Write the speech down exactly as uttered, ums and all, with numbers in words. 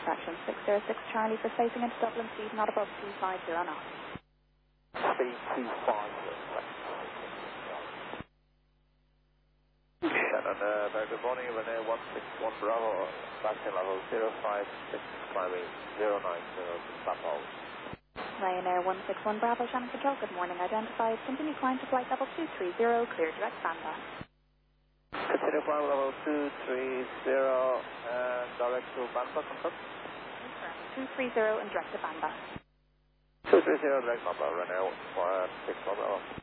section six zero six Charlie for spacing into Dublin, speed not above two five zero knots. Speed two five zero. Shannon, uh, very good morning, Renee one six one Bravo, backend level zero five six, climbing zero nine zero to Papa. Ryanair one six one Bravo, Shannon Control, good morning, identified, continue climb to flight level two three zero, clear direct Banda. Continue climb level two three zero and direct to Banda, confirm? two three zero and direct to Banda. two three zero direct Banda, Renee one six one Bravo.